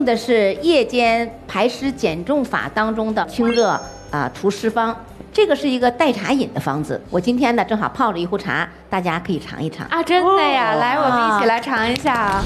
的是夜间排湿减重法当中的清热除湿方，这个是一个代茶饮的方子。我今天呢正好泡了一壶茶，大家可以尝一尝啊！真的呀，来，我们一起来尝一下啊。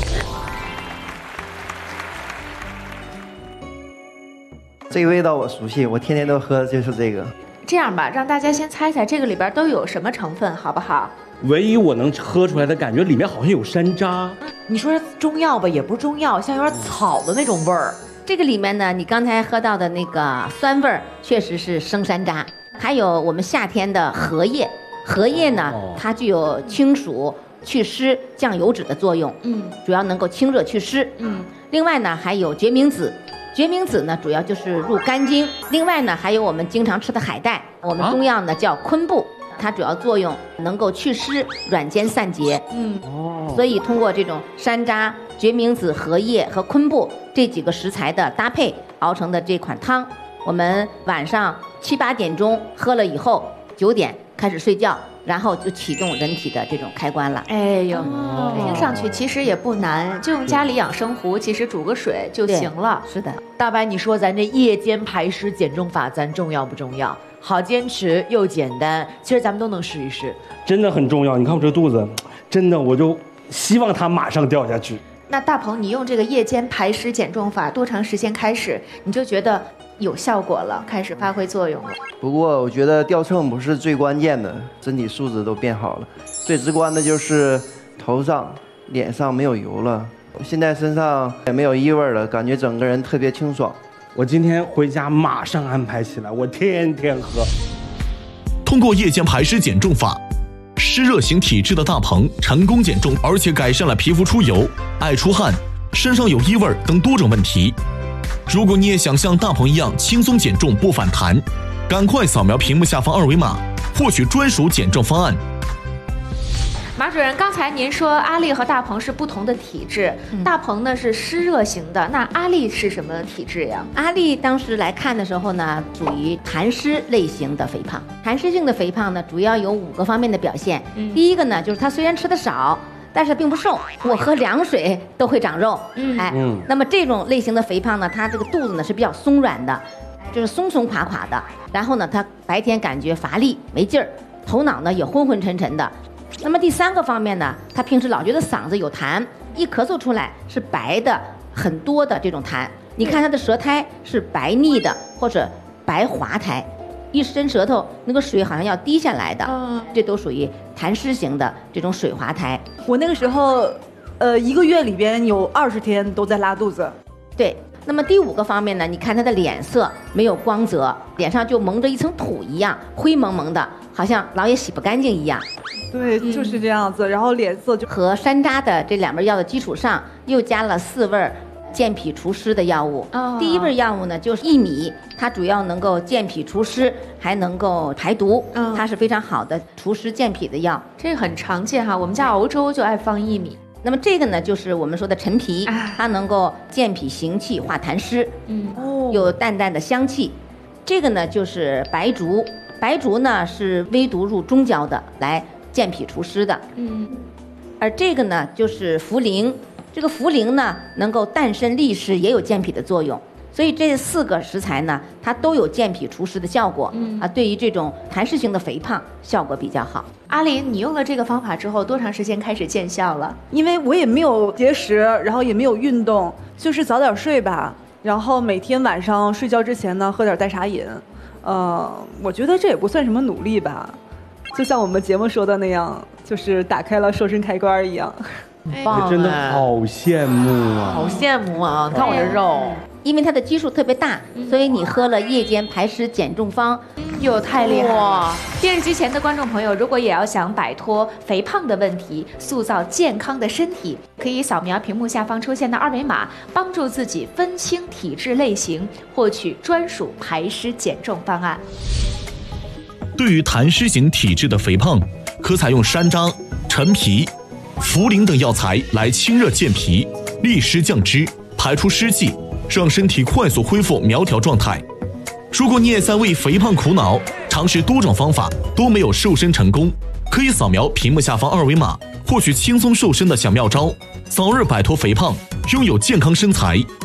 这个味道我熟悉，我天天都喝的就是这个。 这样吧，让大家先猜猜这个里边都有什么成分，好不好？ 唯一我能喝出来的感觉，里面好像有山楂。 你说中药吧，也不是中药，像有点草的那种味儿。 这个里面呢，你刚才喝到的那个酸味儿，确实是生山楂。还有我们夏天的荷叶，荷叶呢，它具有清暑、祛湿、降油脂的作用。主要能够清热祛湿。另外呢，还有决明子。决明子呢，主要就是入肝经。另外呢，还有我们经常吃的海带，我们中药呢叫昆布，它主要作用能够祛湿、软坚散结。所以通过这种山楂、决明子、荷叶和昆布这几个食材的搭配熬成的这款汤，我们晚上7、8点钟喝了以后，9点开始睡觉，然后就启动人体的这种开关了。 哎呦，听上去其实也不难，就用家里养生壶，其实煮个水就行了。 是的， 大白，你说咱这夜间排湿减重法，咱重要不重要？好坚持又简单，其实咱们都能试一试。 真的很重要。你看我这肚子，真的我就希望它马上掉下去。 那大鹏，你用这个夜间排湿减重法多长时间开始你就觉得有效果了，开始发挥作用了？ 不过我觉得掉秤不是最关键的，身体素质都变好了。最直观的就是头上、脸上没有油了，现在身上也没有异味了，感觉整个人特别清爽。 我今天回家马上安排起来，我天天喝。 通过夜间排湿减重法，湿热型体质的大鹏成功减重，而且改善了皮肤出油、爱出汗、身上有异味等多种问题。如果你也想像大鹏一样轻松减重不反弹，赶快扫描屏幕下方2维码，获取专属减重方案。 马主任，刚才您说阿丽和大鹏是不同的体质，大鹏呢是湿热型的，那阿丽是什么体质呀？ 阿丽当时来看的时候呢，属于痰湿类型的肥胖。痰湿性的肥胖呢，主要有5个方面的表现。第一个呢，就是她虽然吃的少，但是并不瘦，我喝凉水都会长肉。那么这种类型的肥胖呢，它这个肚子呢是比较松软的，就是松松垮垮的。然后呢，她白天感觉乏力没劲儿，头脑呢也昏昏沉沉的。那么第3个方面呢，他平时老觉得嗓子有痰，一咳嗽出来是白的很多的这种痰。你看他的舌苔是白腻的或者白滑苔，一伸舌头那个水好像要滴下来的，这都属于痰湿型的这种水滑苔。 我那个时候1个月里边有20天都在拉肚子。 对。那么第5个方面呢，你看他的脸色没有光泽，脸上就蒙着一层土一样，灰蒙蒙的，好像老也洗不干净一样。 对，就是这样子。然后脸色就和山楂的这2味药的基础上，又加了4味健脾除湿的药物。第1味药物呢就是薏米，它主要能够健脾除湿，还能够排毒，它是非常好的除湿健脾的药。 这个很常见哈，我们家熬粥就爱放薏米。 那么这个呢，就是我们说的陈皮，它能够健脾行气、化痰湿，有淡淡的香气。这个呢就是白术，白术呢是微毒入中焦的，来健脾除湿的。而这个呢就是茯苓，这个茯苓呢能够淡渗利湿，也有健脾的作用。所以这4个食材呢，它都有健脾除湿的效果。对于这种痰湿性的肥胖效果比较好。 阿林，你用了这个方法之后，多长时间开始见效了？ 因为我也没有节食，然后也没有运动，就是早点睡吧。然后每天晚上睡觉之前呢，喝点代茶饮。我觉得这也不算什么努力吧，就像我们节目说的那样，就是打开了瘦身开关一样。 棒，真的好羡慕啊！ 好羡慕啊！看我这肉。 因为它的基数特别大，所以你喝了夜间排湿减重方， 哟，太厉害了！电视机前的观众朋友，如果也要想摆脱肥胖的问题，塑造健康的身体，可以扫描屏幕下方出现的2维码，帮助自己分清体质类型，获取专属排湿减重方案。 对于痰湿型体质的肥胖，可采用山楂、陈皮、茯苓等药材来清热健脾、利湿降脂、排出湿气，让身体快速恢复苗条状态。如果你也在为肥胖苦恼，尝试多种方法都没有瘦身成功，可以扫描屏幕下方2维码，获取轻松瘦身的小妙招，早日摆脱肥胖，拥有健康身材，